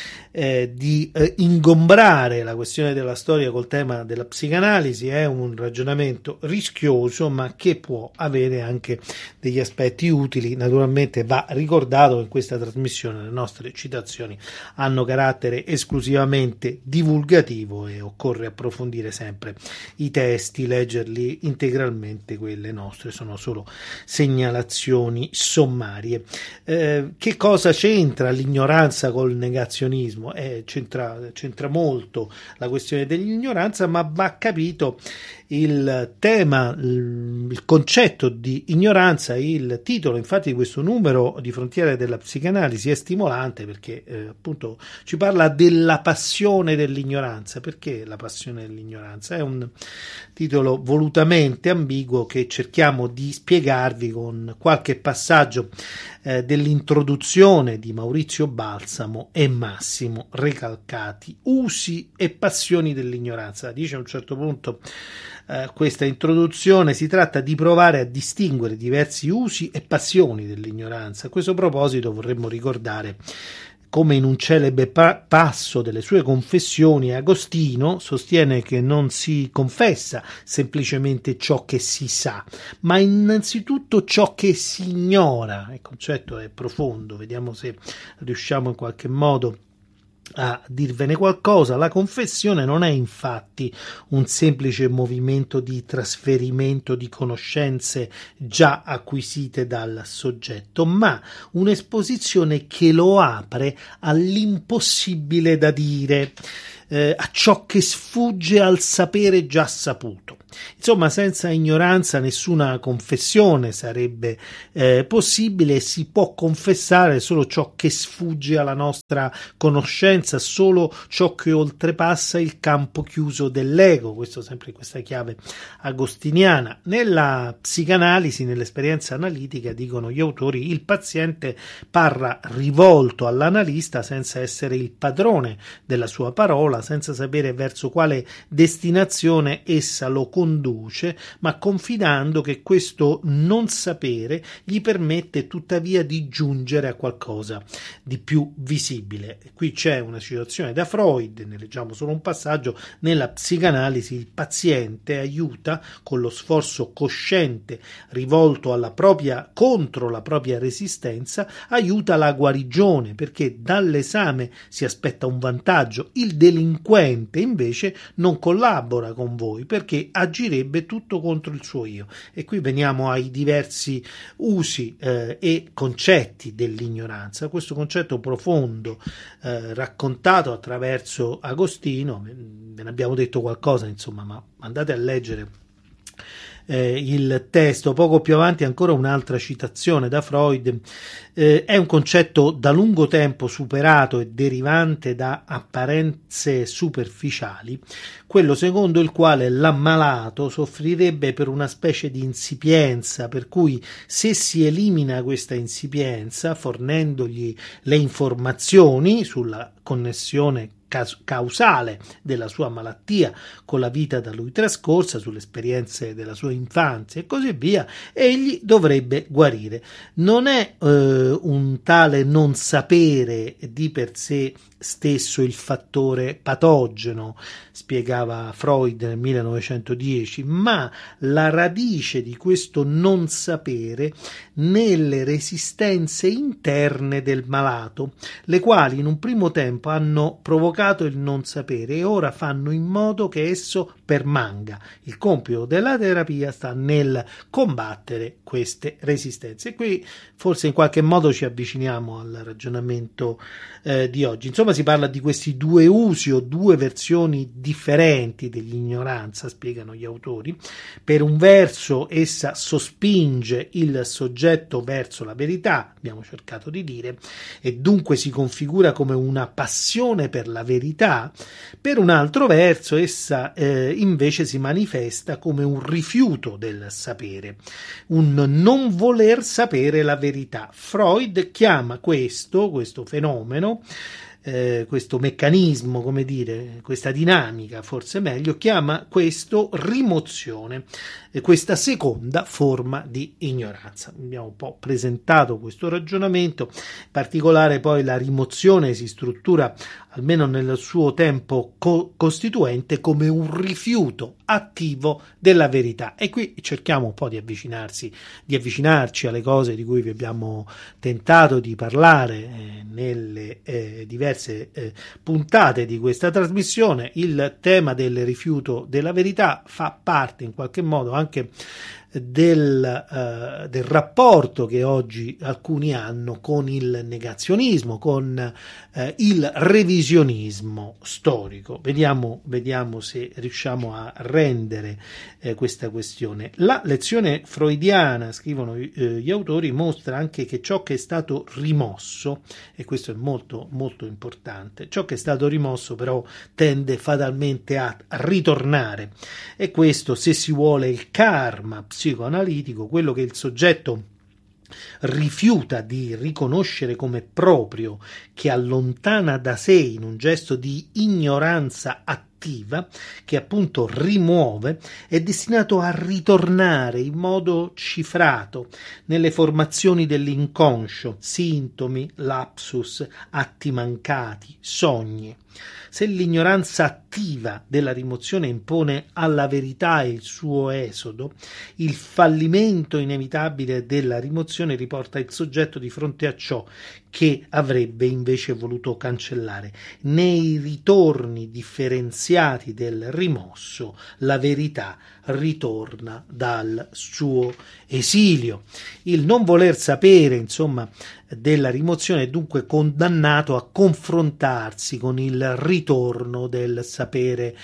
di ingombrare la questione della storia col tema della psicanalisi. È un ragionamento rischioso, ma che può avere anche degli aspetti utili. Naturalmente va ricordato che in questa trasmissione le nostre citazioni hanno carattere esclusivamente divulgativo e occorre approfondire sempre i testi, leggerli integralmente. Quelle nostre sono solo segnalazioni sommarie. Che cosa c'entra l'ignoranza col negazionismo? C'entra molto la questione dell'ignoranza, ma va capito il tema, il concetto di ignoranza. Il titolo infatti di questo numero di Frontiere della psicanalisi è stimolante perché appunto ci parla della passione dell'ignoranza. Perché la passione dell'ignoranza? È un titolo volutamente ambiguo che cerchiamo di spiegarvi con qualche passaggio dell'introduzione di Maurizio Balsamo e Massimo Recalcati. Usi e passioni dell'ignoranza. Dice a un certo punto questa introduzione: si tratta di provare a distinguere diversi usi e passioni dell'ignoranza. A questo proposito vorremmo ricordare come in un celebre passo delle sue confessioni Agostino sostiene che non si confessa semplicemente ciò che si sa, ma innanzitutto ciò che si ignora. Il concetto è profondo, vediamo se riusciamo in qualche modo a dirvene qualcosa. La confessione non è infatti un semplice movimento di trasferimento di conoscenze già acquisite dal soggetto, ma un'esposizione che lo apre all'impossibile da dire, a ciò che sfugge al sapere già saputo. Insomma, senza ignoranza nessuna confessione sarebbe possibile. Si può confessare solo ciò che sfugge alla nostra conoscenza, solo ciò che oltrepassa il campo chiuso dell'ego. Questo sempre in questa chiave agostiniana. Nella psicanalisi, nell'esperienza analitica, dicono gli autori, il paziente parla rivolto all'analista senza essere il padrone della sua parola, senza sapere verso quale destinazione essa lo conduce, ma confidando che questo non sapere gli permette tuttavia di giungere a qualcosa di più visibile. Qui c'è una citazione da Freud, ne leggiamo solo un passaggio. Nella psicanalisi il paziente aiuta con lo sforzo cosciente rivolto alla propria, contro la propria resistenza, aiuta la guarigione, perché dall'esame si aspetta un vantaggio. Il delinquente invece non collabora con voi perché agirebbe tutto contro il suo io. E qui veniamo ai diversi usi e concetti dell'ignoranza. Questo concetto profondo raccontato attraverso Agostino, ve ne abbiamo detto qualcosa, insomma, ma andate a leggere il testo. Poco più avanti ancora un'altra citazione da Freud. È un concetto da lungo tempo superato e derivante da apparenze superficiali, quello secondo il quale l'ammalato soffrirebbe per una specie di insipienza, per cui se si elimina questa insipienza fornendogli le informazioni sulla connessione causale della sua malattia con la vita da lui trascorsa, sulle esperienze della sua infanzia e così via, egli dovrebbe guarire. Non è un tale non sapere di per sé stesso il fattore patogeno, spiegava Freud nel 1910, ma la radice di questo non sapere nelle resistenze interne del malato, le quali in un primo tempo hanno provocato il non sapere e ora fanno in modo che esso permanga. Il compito della terapia sta nel combattere queste resistenze. E qui forse in qualche modo ci avviciniamo al ragionamento di oggi. Insomma, si parla di questi due usi o due versioni differenti dell'ignoranza, spiegano gli autori. Per un verso essa sospinge il soggetto verso la verità, abbiamo cercato di dire, e dunque si configura come una passione per la verità. Per un altro verso essa invece si manifesta come un rifiuto del sapere, un non voler sapere la verità. Freud chiama questo fenomeno, questo meccanismo, come dire, questa dinamica, forse meglio, chiama questo rimozione, questa seconda forma di ignoranza. Abbiamo un po' presentato questo ragionamento, in particolare poi la rimozione si struttura, almeno nel suo tempo costituente, come un rifiuto attivo della verità. E qui cerchiamo un po' di avvicinarci alle cose di cui vi abbiamo tentato di parlare nelle diverse puntate di questa trasmissione. Il tema del rifiuto della verità fa parte in qualche modo anche del rapporto che oggi alcuni hanno con il negazionismo, con il revisionismo storico. Vediamo se riusciamo a rendere questa questione. La lezione freudiana, scrivono gli autori, mostra anche che ciò che è stato rimosso, e questo è molto molto importante, ciò che è stato rimosso però tende fatalmente a ritornare, e questo, se si vuole, il karma psicoanalitico, quello che il soggetto rifiuta di riconoscere come proprio, che allontana da sé in un gesto di ignoranza attiva, che appunto rimuove, è destinato a ritornare in modo cifrato nelle formazioni dell'inconscio, sintomi, lapsus, atti mancati, sogni. Se l'ignoranza attiva della rimozione impone alla verità il suo esodo, il fallimento inevitabile della rimozione riporta il soggetto di fronte a ciò che avrebbe invece voluto cancellare. Nei ritorni differenziati del rimosso, la verità ritorna dal suo esilio. Il non voler sapere, insomma, della rimozione è dunque condannato a confrontarsi con il ritorno del sapere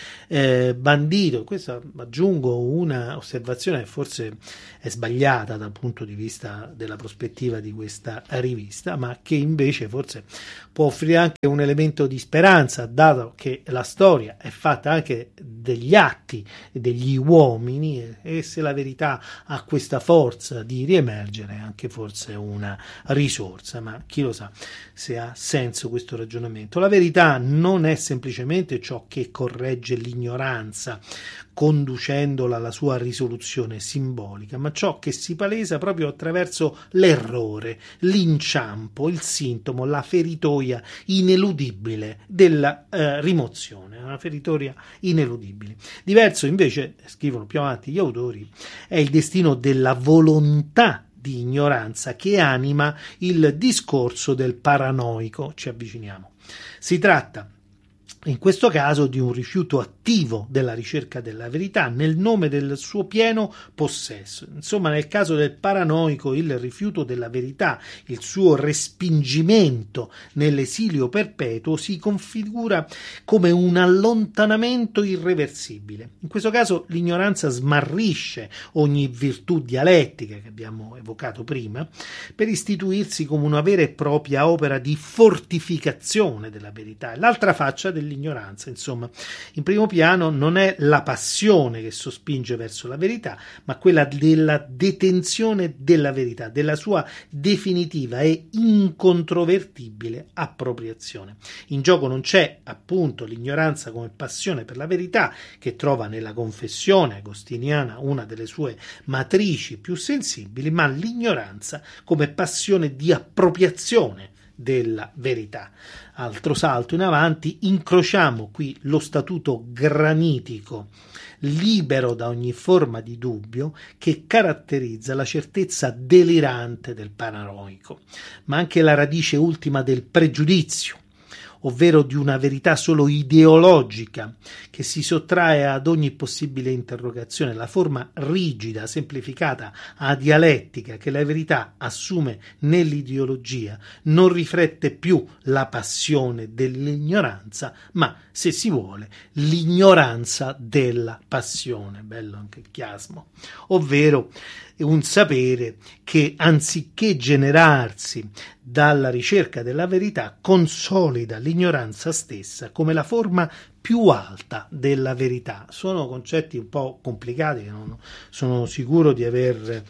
bandito. Questa aggiungo una osservazione che forse è sbagliata dal punto di vista della prospettiva di questa rivista, ma che invece forse può offrire anche un elemento di speranza, dato che la storia è fatta anche degli atti degli uomini, e se la verità ha questa forza di riemergere è anche forse una risorsa, ma chi lo sa se ha senso questo ragionamento. La verità non è semplicemente ciò che corregge l'ignoranza conducendola alla sua risoluzione simbolica, ma ciò che si palesa proprio attraverso l'errore, l'inciampo, il sintomo, la feritoia ineludibile della rimozione, una feritoia ineludibile. Diverso invece, scrivono più avanti gli autori, è il destino della volontà di ignoranza che anima il discorso del paranoico. Ci avviciniamo. Si tratta in questo caso di un rifiuto attivo della ricerca della verità nel nome del suo pieno possesso. Insomma, nel caso del paranoico, il rifiuto della verità, il suo respingimento nell'esilio perpetuo si configura come un allontanamento irreversibile. In questo caso l'ignoranza smarrisce ogni virtù dialettica che abbiamo evocato prima per istituirsi come una vera e propria opera di fortificazione della verità. L'altra faccia dell'ignoranza, insomma, in primo piano non è la passione che sospinge verso la verità, ma quella della detenzione della verità, della sua definitiva e incontrovertibile appropriazione. In gioco non c'è appunto l'ignoranza come passione per la verità, che trova nella confessione agostiniana una delle sue matrici più sensibili, ma l'ignoranza come passione di appropriazione della verità. Altro salto in avanti, incrociamo qui lo statuto granitico, libero da ogni forma di dubbio, che caratterizza la certezza delirante del paranoico, ma anche la radice ultima del pregiudizio, ovvero di una verità solo ideologica che si sottrae ad ogni possibile interrogazione. La forma rigida, semplificata, adialettica che la verità assume nell'ideologia non riflette più la passione dell'ignoranza, ma, se si vuole, l'ignoranza della passione. Bello anche il chiasmo. Ovvero un sapere che, anziché generarsi dalla ricerca della verità, consolida l'ignoranza stessa come la forma più alta della verità. Sono concetti un po' complicati che non sono sicuro di aver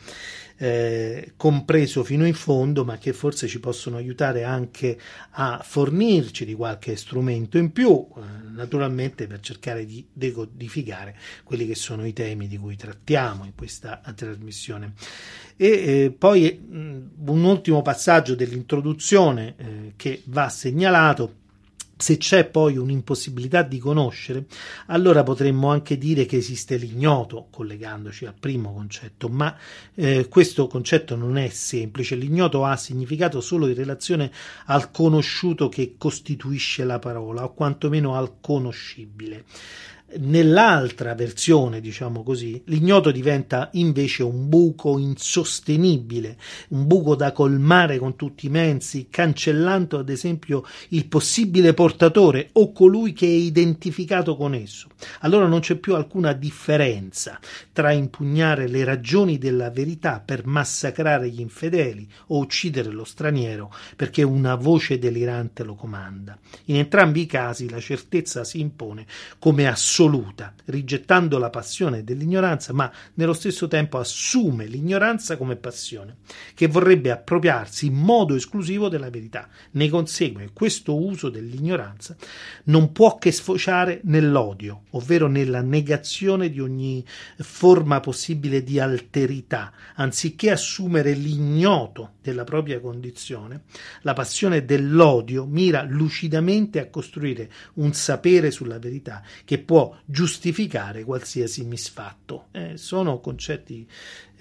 compreso fino in fondo, ma che forse ci possono aiutare anche a fornirci di qualche strumento in più, naturalmente per cercare di decodificare quelli che sono i temi di cui trattiamo in questa trasmissione. E poi un ultimo passaggio dell'introduzione che va segnalato. Se c'è poi un'impossibilità di conoscere, allora potremmo anche dire che esiste l'ignoto, collegandoci al primo concetto, ma questo concetto non è semplice. L'ignoto ha significato solo in relazione al conosciuto che costituisce la parola, o quantomeno al conoscibile. Nell'altra versione, diciamo così, l'ignoto diventa invece un buco insostenibile, un buco da colmare con tutti i mezzi, cancellando ad esempio il possibile portatore o colui che è identificato con esso. Allora non c'è più alcuna differenza tra impugnare le ragioni della verità per massacrare gli infedeli o uccidere lo straniero perché una voce delirante lo comanda. In entrambi i casi la certezza si impone come assoluta assoluta, rigettando la passione dell'ignoranza, ma nello stesso tempo assume l'ignoranza come passione, che vorrebbe appropriarsi in modo esclusivo della verità. Ne consegue questo uso dell'ignoranza non può che sfociare nell'odio, ovvero nella negazione di ogni forma possibile di alterità. Anziché assumere l'ignoto della propria condizione, la passione dell'odio mira lucidamente a costruire un sapere sulla verità che può giustificare qualsiasi misfatto. Sono concetti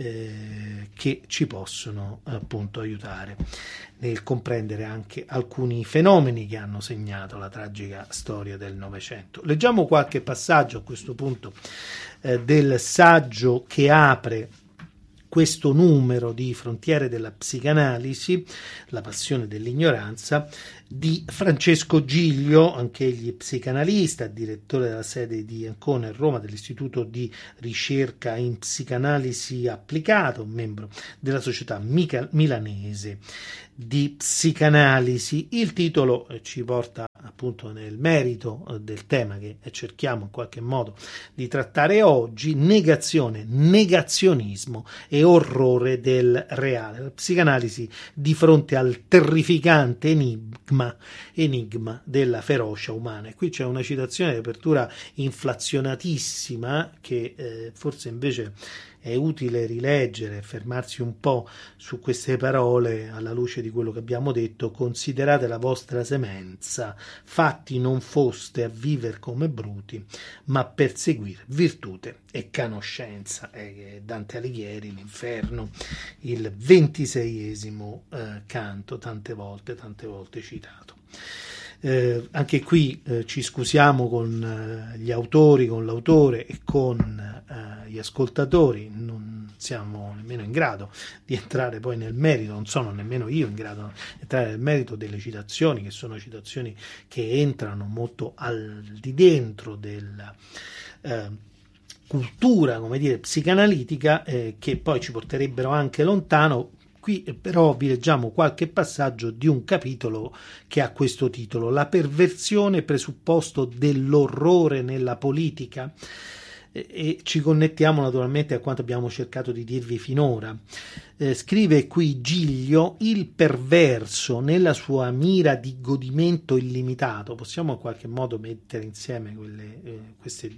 che ci possono appunto aiutare nel comprendere anche alcuni fenomeni che hanno segnato la tragica storia del Novecento. Leggiamo qualche passaggio a questo punto del saggio che apre questo numero di Frontiere della psicanalisi, la passione dell'ignoranza, di Francesco Giglio, anch'egli psicanalista, direttore della sede di Ancona e Roma dell'Istituto di Ricerca in Psicanalisi Applicato, membro della Società Milanese di Psicanalisi. Il titolo ci porta appunto nel merito del tema che cerchiamo in qualche modo di trattare oggi: negazione, negazionismo e orrore del reale. La psicanalisi di fronte al terrificante enigma della ferocia umana. E qui c'è una citazione di apertura inflazionatissima che forse invece è utile rileggere e fermarsi un po' su queste parole alla luce di quello che abbiamo detto. Considerate la vostra semenza, fatti non foste a viver come bruti, ma per seguire virtute e conoscenza. Dante Alighieri, l'Inferno, il 26esimo canto, tante volte citato. Anche qui ci scusiamo con gli autori, con l'autore e con gli ascoltatori. Non siamo nemmeno in grado di entrare poi nel merito, non sono nemmeno io in grado di entrare nel merito delle citazioni, che sono citazioni che entrano molto al di dentro della cultura, come dire, psicanalitica, che poi ci porterebbero anche lontano. Qui però vi leggiamo qualche passaggio di un capitolo che ha questo titolo: La perversione presupposto dell'orrore nella politica, e ci connettiamo naturalmente a quanto abbiamo cercato di dirvi finora. Scrive qui Giglio: il perverso nella sua mira di godimento illimitato. Possiamo in qualche modo mettere insieme questi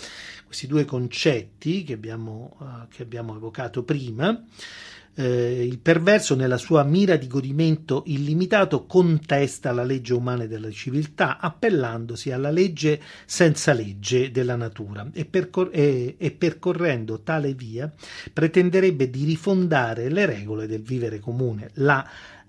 due concetti che abbiamo evocato prima. Il perverso nella sua mira di godimento illimitato contesta la legge umana e della civiltà, appellandosi alla legge senza legge della natura, e percorrendo tale via pretenderebbe di rifondare le regole del vivere comune. La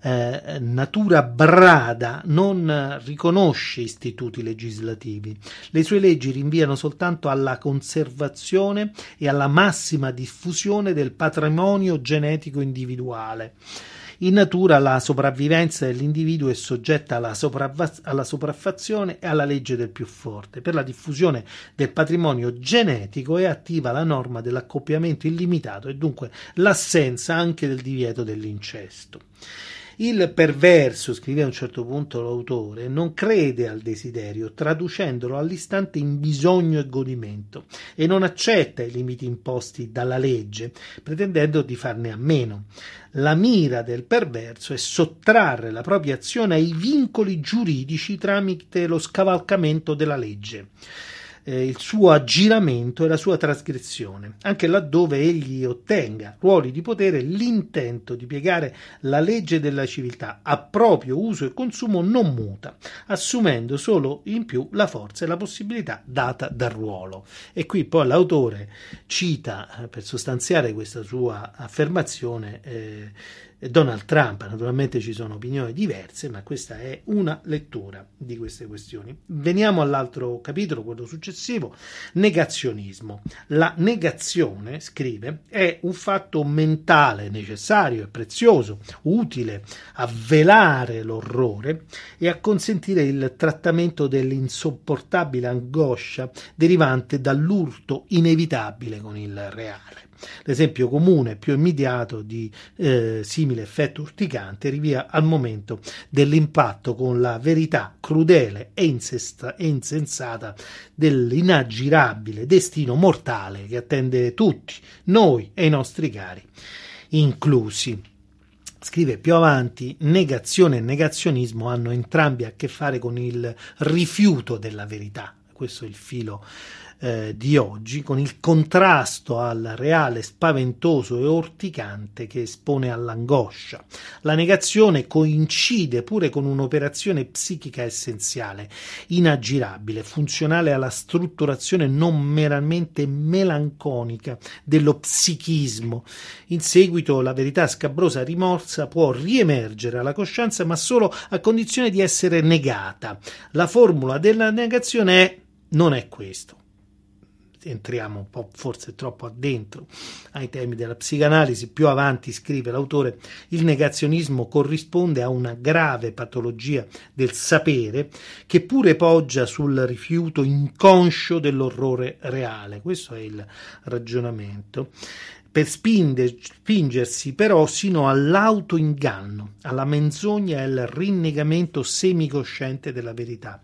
natura brada non riconosce istituti legislativi. Le sue leggi rinviano soltanto alla conservazione e alla massima diffusione del patrimonio genetico individuale. In natura la sopravvivenza dell'individuo è soggetta alla sopraffazione e alla legge del più forte. Per la diffusione del patrimonio genetico è attiva la norma dell'accoppiamento illimitato e dunque l'assenza anche del divieto dell'incesto. Il perverso, scrive a un certo punto l'autore, non crede al desiderio, traducendolo all'istante in bisogno e godimento, e non accetta i limiti imposti dalla legge, pretendendo di farne a meno. La mira del perverso è sottrarre la propria azione ai vincoli giuridici tramite lo scavalcamento della legge. Il suo aggiramento e la sua trasgressione, anche laddove egli ottenga ruoli di potere. L'intento di piegare la legge della civiltà a proprio uso e consumo non muta, assumendo solo in più la forza e la possibilità data dal ruolo. E qui poi l'autore cita, per sostanziare questa sua affermazione, Donald Trump. Naturalmente ci sono opinioni diverse, ma questa è una lettura di queste questioni. Veniamo all'altro capitolo, quello successivo: negazionismo. La negazione, scrive, è un fatto mentale necessario e prezioso, utile a velare l'orrore e a consentire il trattamento dell'insopportabile angoscia derivante dall'urto inevitabile con il reale. L'esempio comune più immediato di simile effetto urticante rinvia al momento dell'impatto con la verità crudele e insensata dell'inaggirabile destino mortale che attende tutti, noi e i nostri cari, inclusi. Scrive più avanti: negazione e negazionismo hanno entrambi a che fare con il rifiuto della verità. Questo è il filo di oggi, con il contrasto al reale spaventoso e orticante che espone all'angoscia. La negazione coincide pure con un'operazione psichica essenziale, inaggirabile, funzionale alla strutturazione non meramente melanconica dello psichismo. In seguito la verità scabrosa rimorsa può riemergere alla coscienza, ma solo a condizione di essere negata. La formula della negazione non è questo. Entriamo un po' forse troppo addentro ai temi della psicanalisi. Più avanti scrive l'autore: il negazionismo corrisponde a una grave patologia del sapere che pure poggia sul rifiuto inconscio dell'orrore reale. Questo è il ragionamento. Per spingersi però sino all'autoinganno, alla menzogna e al rinnegamento semicosciente della verità.